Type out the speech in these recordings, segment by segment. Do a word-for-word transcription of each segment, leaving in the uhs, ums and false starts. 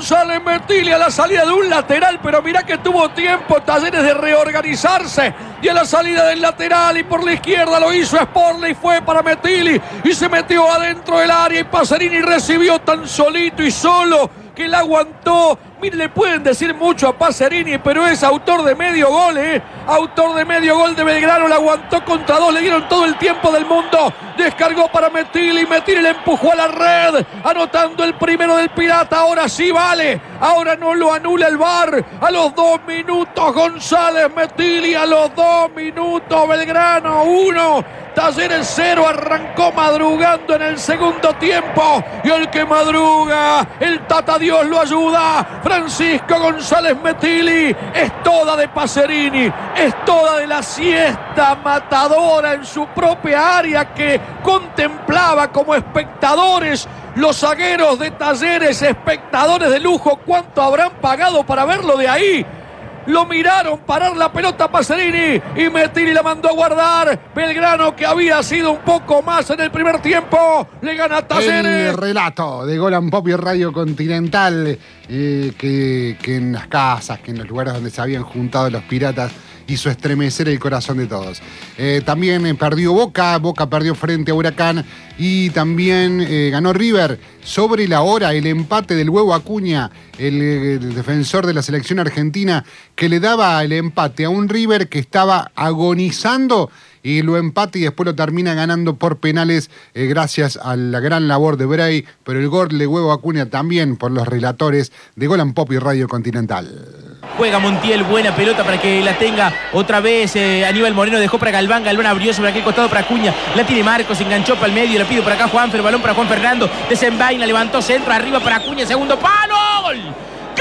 González Metilli a la salida de un lateral, pero mirá que tuvo tiempo Talleres de reorganizarse. Y a la salida del lateral y por la izquierda lo hizo Sporley, fue para Metilli y se metió adentro del área y Pacerini recibió tan solito y solo que la aguantó. Mire, le pueden decir mucho a Pacerini, pero es autor de medio gol, ¿eh? Autor de medio gol de Belgrano, la aguantó contra dos, le dieron todo el tiempo del mundo. Descargó para Metilli, Metilli le empujó a la red, anotando el primero del Pirata. Ahora sí vale, ahora no lo anula el V A R. A los dos minutos González Metilli, a los dos minutos Belgrano uno. Talleres cero, arrancó madrugando en el segundo tiempo. Y el que madruga, el Tata Dios lo ayuda. Francisco González Metilli, es toda de Pacerini, es toda de la siesta matadora en su propia área que contemplaba como espectadores los zagueros de Talleres, espectadores de lujo. ¿Cuánto habrán pagado para verlo de ahí? Lo miraron parar la pelota a Pacerini y Metilli la mandó a guardar. Belgrano, que había sido un poco más en el primer tiempo, le gana a Talleres. El relato de Golan Pop y Radio Continental, eh, que, que en las casas, que en los lugares donde se habían juntado los piratas, hizo estremecer el corazón de todos. Eh, también eh, perdió Boca, Boca perdió frente a Huracán y también eh, ganó River. Sobre la hora, el empate del Huevo Acuña, el, el defensor de la selección argentina, que le daba el empate a un River que estaba agonizando y lo empata y después lo termina ganando por penales eh, gracias a la gran labor de Bray, pero el gol de Huevo Acuña también por los relatores de Golan Pop y Radio Continental. Juega Montiel, buena pelota para que la tenga otra vez. Eh, Aníbal Moreno dejó para Galván. Galván abrió sobre aquel costado para Acuña. La tiene Marcos, enganchó para el medio. La pide por acá Juanfer. Balón para Juan Fernando. Desenvaina, levantó centro arriba para Acuña. Segundo palo. ¡Gol! ¡Gol!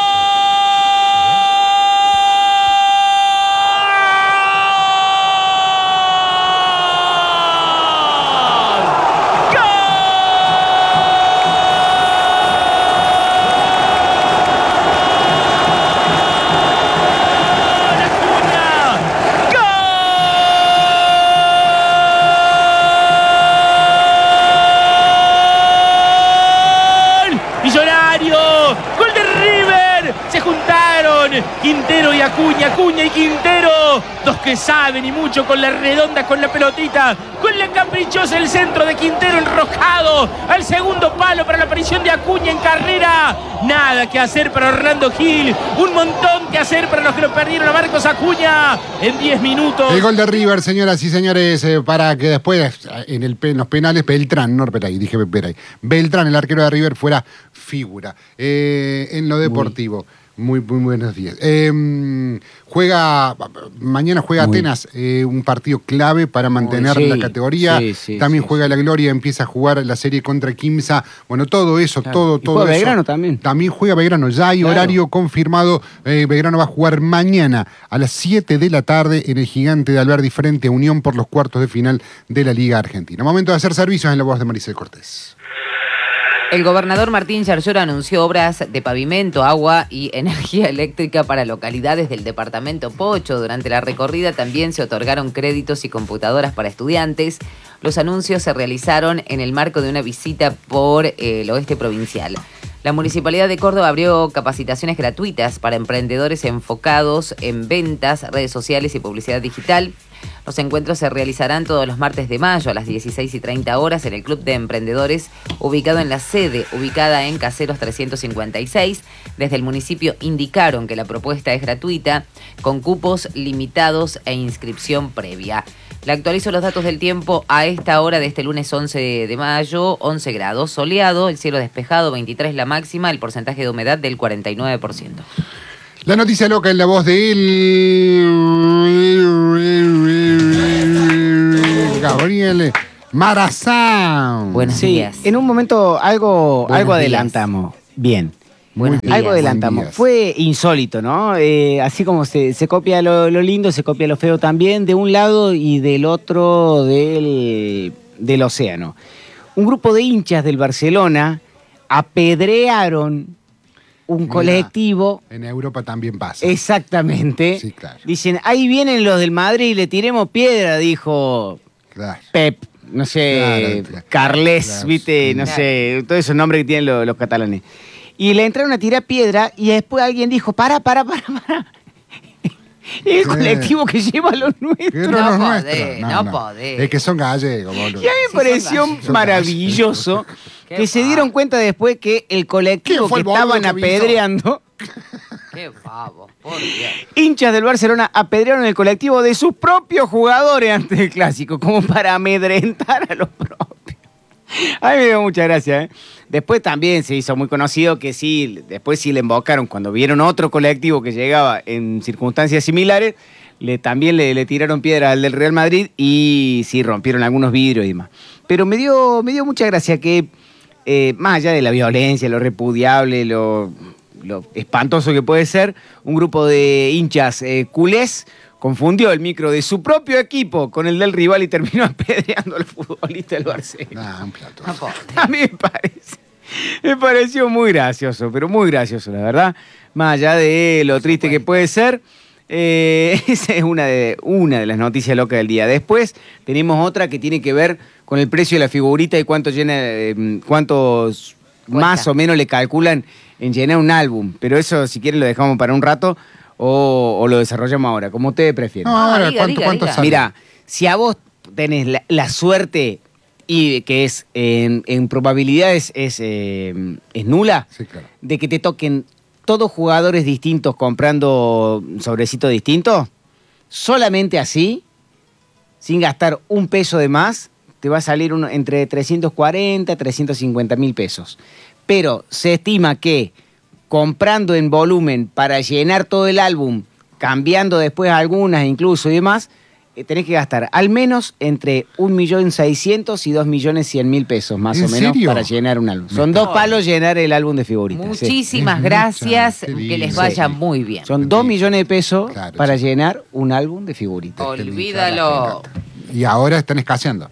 Quintero y Acuña, Acuña y Quintero, dos que saben y mucho con la redonda, con la pelotita, con la caprichosa, el centro de Quintero enroscado al segundo palo para la aparición de Acuña en carrera. Nada que hacer para Orlando Gil, un montón que hacer para los que lo perdieron a Marcos Acuña en diez minutos. El gol de River, señoras y señores, eh, para que después en, el, en los penales Beltrán, no Peray, dije Peray, Beltrán, el arquero de River, fuera figura eh, en lo deportivo. Muy. Muy, muy buenos días. Eh, juega, mañana juega muy. Atenas, eh, un partido clave para mantener sí, la categoría. Sí, sí, también sí, juega sí. La Gloria, empieza a jugar la serie contra Quimsa. Bueno, todo eso, claro. todo, y todo juega eso. Belgrano también. También juega Belgrano, ya hay claro. horario confirmado. Eh, Belgrano va a jugar mañana a las siete de la tarde en el Gigante de Alberdi frente a Unión por los cuartos de final de la Liga Argentina. Momento de hacer servicios en la voz de Maricel Cortés. El gobernador Martín Yarlora anunció obras de pavimento, agua y energía eléctrica para localidades del departamento Pocho. Durante la recorrida también se otorgaron créditos y computadoras para estudiantes. Los anuncios se realizaron en el marco de una visita por eh, el oeste provincial. La Municipalidad de Córdoba abrió capacitaciones gratuitas para emprendedores enfocados en ventas, redes sociales y publicidad digital. Los encuentros se realizarán todos los martes de mayo a las dieciséis y treinta horas en el Club de Emprendedores, ubicado en la sede, ubicada en Caseros trescientos cincuenta y seis. Desde el municipio indicaron que la propuesta es gratuita, con cupos limitados e inscripción previa. Le actualizo los datos del tiempo a esta hora de este lunes once de mayo, once grados, soleado, el cielo despejado, veintitrés la máxima, el porcentaje de humedad del cuarenta y nueve por ciento. La noticia loca en la voz de él, Gabriel Marazán. Buenos sí, días. En un momento algo, Buenos algo días. adelantamos. Bien. Buenos días. Algo adelantamos. Fue insólito, ¿no? Eh, así como se, se copia lo, lo lindo, se copia lo feo también, de un lado y del otro del, del océano. Un grupo de hinchas del Barcelona apedrearon un Mira, colectivo. En Europa también pasa. Exactamente. Sí, claro. Dicen, ahí vienen los del Madrid y le tiremos piedra, dijo claro. Pep, no sé, claro, Carles, claro, viste, claro. no sé, todos esos nombres que tienen los, los catalanes. y le entraron a tirar piedra y después alguien dijo, para, para, para, para. El Sí. colectivo que lleva los Que nuestros. no, No los podés, nuestros. no podés. Es que son gallegos, boludo. Y a mí me Sí, pareció son gallegos. maravilloso Qué que se pavo. dieron cuenta después que el colectivo ¿Quién fue que el boludo estaban que avisó? apedreando, Qué pavo, por Dios. hinchas del Barcelona apedrearon el colectivo de sus propios jugadores antes del clásico, como para amedrentar a los propios. A mí me dio mucha gracia, ¿eh? Después también se hizo muy conocido que sí, después sí le invocaron, cuando vieron otro colectivo que llegaba en circunstancias similares, le, también le, le tiraron piedra al del Real Madrid y sí, rompieron algunos vidrios y demás. Pero me dio, me dio mucha gracia que, eh, más allá de la violencia, lo repudiable, lo, lo espantoso que puede ser, un grupo de hinchas eh, culés confundió el micro de su propio equipo con el del rival y terminó apedreando al futbolista del Barcelona. Ah, un plato. No podés. A mí me parece, me pareció muy gracioso, pero muy gracioso, la verdad. Más allá de lo triste que puede ser, eh, esa es una de, una de las noticias locas del día. Después tenemos otra que tiene que ver con el precio de la figurita y cuánto llena, eh, cuántos Cuesta. más o menos le calculan en llenar un álbum. Pero eso, si quieren, lo dejamos para un rato o, o lo desarrollamos ahora, como ustedes prefieren. No, ahora, diga, ¿cuánto, diga, cuánto diga. sale? Mira, si a vos tenés la, la suerte y que es en, en probabilidades es, eh, es nula, Sí, claro. de que te toquen todos jugadores distintos comprando sobrecitos distintos, solamente así, sin gastar un peso de más, te va a salir uno entre trescientos cuarenta, trescientos cincuenta mil pesos. Pero se estima que comprando en volumen para llenar todo el álbum, cambiando después algunas incluso y demás, eh, tenés que gastar al menos entre un millón seiscientos y dos millones cien mil pesos, más ¿En o menos, serio? para llenar un álbum. Son Me dos está- palos llenar el álbum de figuritas. sí. Muchísimas Es gracias. mucha, qué Que les lindo. vaya Sí. muy bien. Son dos millones de pesos Claro, para sí. llenar un álbum de figuritas. Olvídalo. Y ahora están escaseando.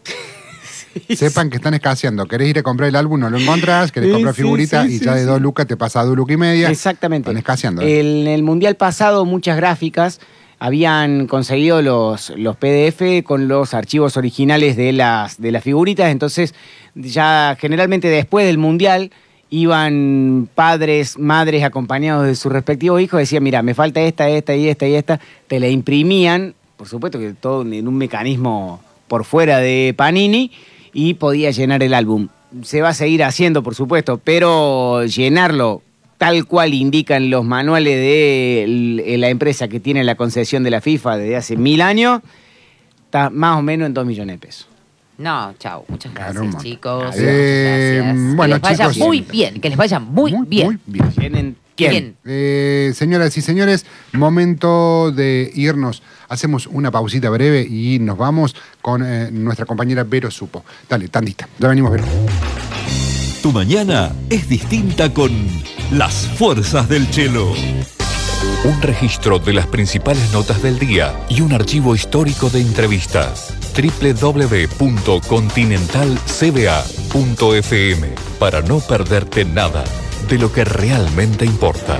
Sepan que están escaseando. Querés ir a comprar el álbum, no lo encontrás, querés Sí, comprar sí, figuritas sí, y sí, ya de sí. dos lucas te pasa a dos lucas y media. Exactamente. Están escaseando. ¿eh? En el Mundial pasado, muchas gráficas habían conseguido los, los P D F con los archivos originales de las, de las figuritas. Entonces, ya generalmente después del Mundial, iban padres, madres acompañados de sus respectivos hijos, decían, mira, me falta esta, esta y esta y esta. Te la imprimían, por supuesto que todo en un mecanismo por fuera de Panini, y podía llenar el álbum. Se va a seguir haciendo, por supuesto, pero llenarlo tal cual indican los manuales de l- la empresa que tiene la concesión de la FIFA desde hace mil años, está más o menos en dos millones de pesos. No, chao. Muchas Claro, gracias, man. chicos. Eh, Gracias. bueno, que les vaya chicos, muy bien. bien. Que les vaya muy, bien. Muy bien. ¿Tienen quién? Bien. Eh, señoras y señores, momento de irnos. Hacemos una pausita breve y nos vamos con eh, nuestra compañera Vero Supo. Dale, tandita. Ya venimos, Vero. Tu mañana es distinta con Las Fuerzas del Chelo. Un registro de las principales notas del día y un archivo histórico de entrevistas. doble u doble u doble u punto continental c b a punto f m para no perderte nada de lo que realmente importa.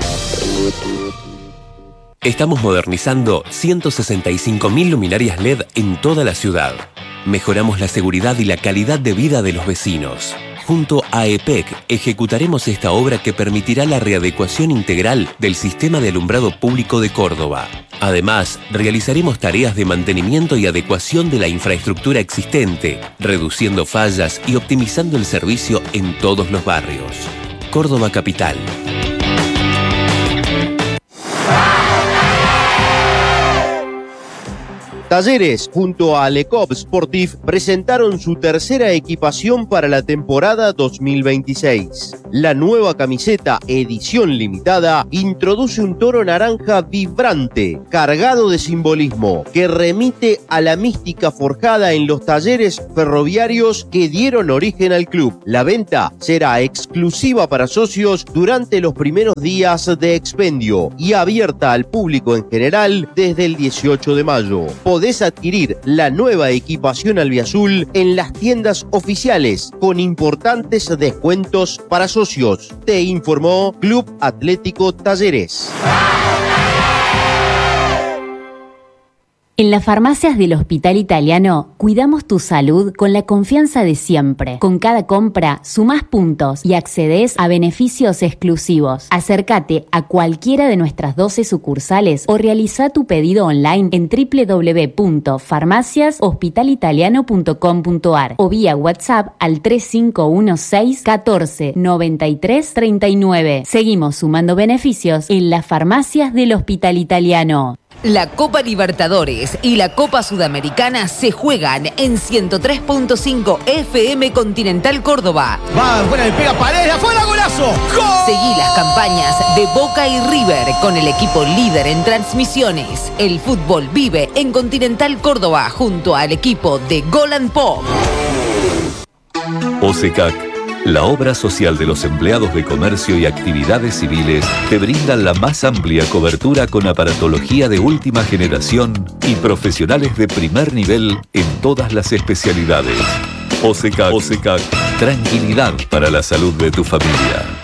Estamos modernizando ciento sesenta y cinco mil luminarias L E D en toda la ciudad. Mejoramos la seguridad y la calidad de vida de los vecinos. Junto a E P E C ejecutaremos esta obra que permitirá la readecuación integral del sistema de alumbrado público de Córdoba. Además, realizaremos tareas de mantenimiento y adecuación de la infraestructura existente, reduciendo fallas y optimizando el servicio en todos los barrios. Córdoba Capital. Talleres, junto a Le Coq Sportif, presentaron su tercera equipación para la temporada dos mil veintiséis. La nueva camiseta edición limitada introduce un toro naranja vibrante, cargado de simbolismo, que remite a la mística forjada en los talleres ferroviarios que dieron origen al club. La venta será exclusiva para socios durante los primeros días de expendio y abierta al público en general desde el dieciocho de mayo. Podés adquirir la nueva equipación albiazul en las tiendas oficiales con importantes descuentos para socios. Te informó Club Atlético Talleres. En las farmacias del Hospital Italiano cuidamos tu salud con la confianza de siempre. Con cada compra sumás puntos y accedes a beneficios exclusivos. Acércate a cualquiera de nuestras doce sucursales o realiza tu pedido online en doble u doble u doble u punto farmacias hospital italiano punto com punto a r o vía WhatsApp al tres cinco uno seis uno cuatro nueve tres tres nueve. Seguimos sumando beneficios en las farmacias del Hospital Italiano. La Copa Libertadores y la Copa Sudamericana se juegan en ciento tres punto cinco F M Continental Córdoba. Va, afuera, le pega Paredes, afuera, golazo. ¡Gol! Seguí las campañas de Boca y River con el equipo líder en transmisiones. El fútbol vive en Continental Córdoba junto al equipo de Gol and Pop. OSECAC, la obra social de los empleados de comercio y actividades civiles, te brinda la más amplia cobertura con aparatología de última generación y profesionales de primer nivel en todas las especialidades. OSECAC, OSECAC, tranquilidad para la salud de tu familia.